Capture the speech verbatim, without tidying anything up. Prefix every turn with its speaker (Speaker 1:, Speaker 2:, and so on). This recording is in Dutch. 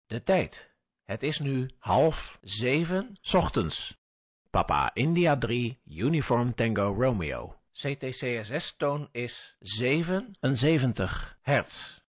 Speaker 1: De tijd. Het is nu half zeven 's ochtends. Papa India drie, Uniform Tango Romeo. C T C S S-toon is zevenenzeventig hertz.